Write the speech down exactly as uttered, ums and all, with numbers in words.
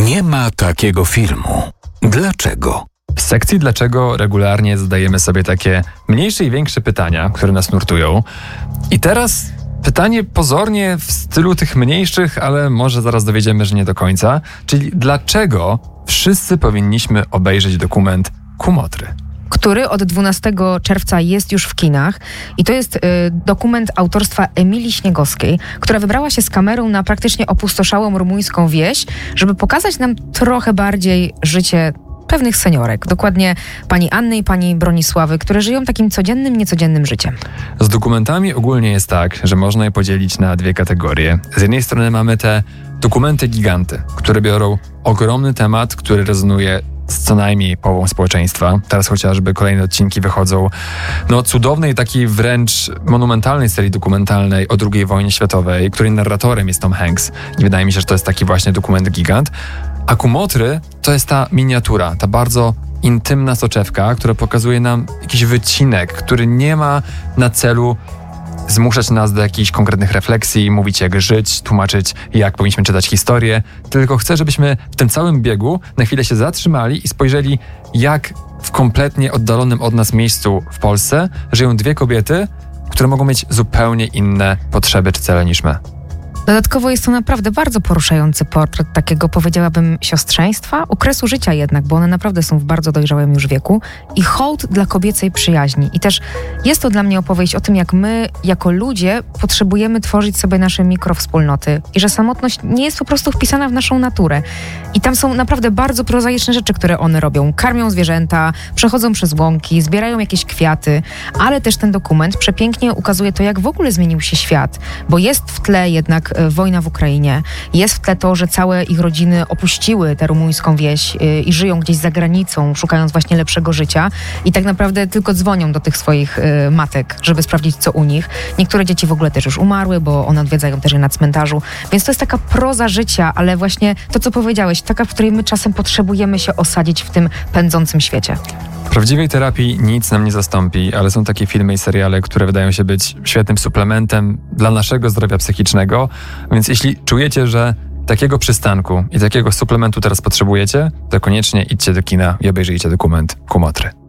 Nie ma takiego filmu. Dlaczego? W sekcji Dlaczego regularnie zadajemy sobie takie mniejsze i większe pytania, które nas nurtują. I teraz pytanie pozornie w stylu tych mniejszych, ale może zaraz dowiedziemy, że nie do końca. Czyli dlaczego wszyscy powinniśmy obejrzeć dokument Kumotry? Który od dwunastego czerwca jest już w kinach i to jest y, dokument autorstwa Emilii Śniegowskiej, która wybrała się z kamerą na praktycznie opustoszałą rumuńską wieś, żeby pokazać nam trochę bardziej życie pewnych seniorek, dokładnie pani Anny i pani Bronisławy, które żyją takim codziennym, niecodziennym życiem. Z dokumentami ogólnie jest tak, że można je podzielić na dwie kategorie. Z jednej strony mamy te dokumenty giganty, które biorą ogromny temat, który rezonuje z co najmniej połową społeczeństwa. Teraz chociażby kolejne odcinki wychodzą no cudownej, takiej wręcz monumentalnej serii dokumentalnej o drugiej wojnie światowej, której narratorem jest Tom Hanks. I wydaje mi się, że to jest taki właśnie dokument gigant. A Kumotry to jest ta miniatura, ta bardzo intymna soczewka, która pokazuje nam jakiś wycinek, który nie ma na celu zmuszać nas do jakichś konkretnych refleksji, mówić jak żyć, tłumaczyć jak powinniśmy czytać historię, tylko chcę, żebyśmy w tym całym biegu na chwilę się zatrzymali i spojrzeli, jak w kompletnie oddalonym od nas miejscu w Polsce żyją dwie kobiety, które mogą mieć zupełnie inne potrzeby czy cele niż my. Dodatkowo jest to naprawdę bardzo poruszający portret takiego, powiedziałabym, siostrzeństwa, okresu życia jednak, bo one naprawdę są w bardzo dojrzałym już wieku i hołd dla kobiecej przyjaźni. I też jest to dla mnie opowieść o tym, jak my jako ludzie potrzebujemy tworzyć sobie nasze mikrowspólnoty i że samotność nie jest po prostu wpisana w naszą naturę. I tam są naprawdę bardzo prozaiczne rzeczy, które one robią. Karmią zwierzęta, przechodzą przez łąki, zbierają jakieś kwiaty, ale też ten dokument przepięknie ukazuje to, jak w ogóle zmienił się świat, bo jest w tle jednak wojna w Ukrainie. Jest w tle to, że całe ich rodziny opuściły tę rumuńską wieś yy, i żyją gdzieś za granicą, szukając właśnie lepszego życia i tak naprawdę tylko dzwonią do tych swoich yy, matek, żeby sprawdzić, co u nich. Niektóre dzieci w ogóle też już umarły, bo one odwiedzają też je na cmentarzu. Więc to jest taka proza życia, ale właśnie to, co powiedziałeś, taka, w której my czasem potrzebujemy się osadzić w tym pędzącym świecie. Prawdziwej terapii nic nam nie zastąpi, ale są takie filmy i seriale, które wydają się być świetnym suplementem dla naszego zdrowia psychicznego, więc jeśli czujecie, że takiego przystanku i takiego suplementu teraz potrzebujecie, to koniecznie idźcie do kina i obejrzyjcie dokument Kumotry.